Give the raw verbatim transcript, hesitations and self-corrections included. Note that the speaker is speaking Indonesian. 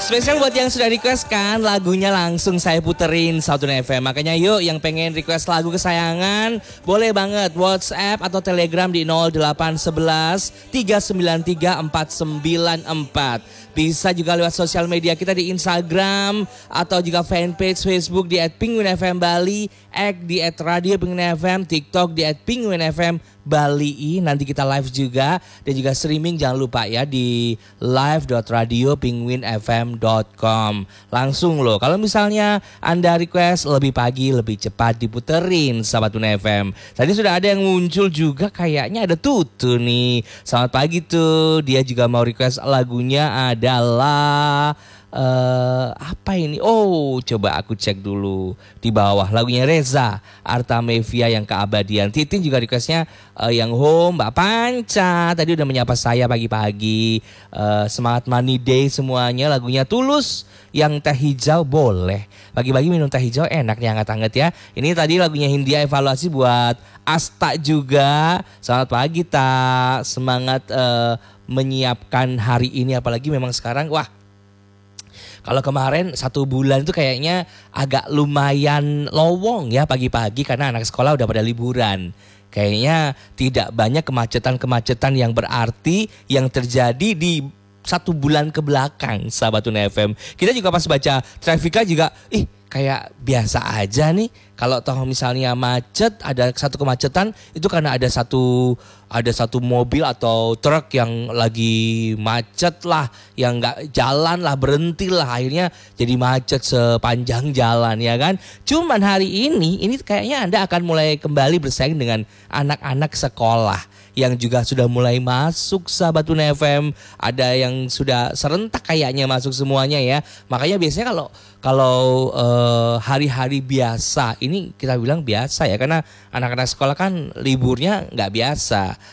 Spesial buat yang sudah request kan, lagunya langsung saya puterin Satu F M. Makanya yuk yang pengen request lagu kesayangan, boleh banget WhatsApp atau Telegram di nol delapan satu satu tiga sembilan tiga empat sembilan empat. Bisa juga lewat sosial media kita di Instagram atau juga fanpage Facebook di et penguin f m bali, X di et radio penguin f m, TikTok di et penguin f m Bali. Nanti kita live juga dan juga streaming, jangan lupa ya di live dot radio penguin f m dot com. Langsung loh, kalau misalnya Anda request lebih pagi lebih cepat diputerin sahabat Tuna F M. Tadi sudah ada yang muncul juga, kayaknya ada Tutu nih. Selamat pagi tuh, dia juga mau request lagunya adalah Uh, apa ini? Oh, coba aku cek dulu di bawah. Lagunya Reza Artamevia yang Keabadian. Titin juga requestnya uh, yang Home. Mbak Panca tadi udah menyapa saya pagi-pagi. Uh, semangat Money Day semuanya. Lagunya Tulus yang Teh Hijau boleh. Pagi-pagi minum teh hijau enak nih, hangat-hangat ya. Ini tadi lagunya Hindia Evaluasi buat Asta juga. Selamat pagi Tak. Semangat uh, menyiapkan hari ini, apalagi memang sekarang wah. Kalau kemarin satu bulan itu kayaknya agak lumayan lowong ya pagi-pagi karena anak sekolah udah pada liburan. Kayaknya tidak banyak kemacetan-kemacetan yang berarti yang terjadi di satu bulan ke belakang sahabat Tuna F M. Kita juga pas baca trafika juga ih kayak biasa aja nih. Kalau toh misalnya macet, ada satu kemacetan itu karena ada satu ada satu mobil atau truk yang lagi macet lah, yang nggak jalan lah, berhenti lah, akhirnya jadi macet sepanjang jalan ya kan. Cuman hari ini ini kayaknya Anda akan mulai kembali bersaing dengan anak-anak sekolah yang juga sudah mulai masuk sahabat Tuna F M. Ada yang sudah serentak kayaknya masuk semuanya ya. Makanya biasanya kalau kalau uh, hari-hari biasa, ini kita bilang biasa ya karena anak-anak sekolah kan liburnya nggak biasa.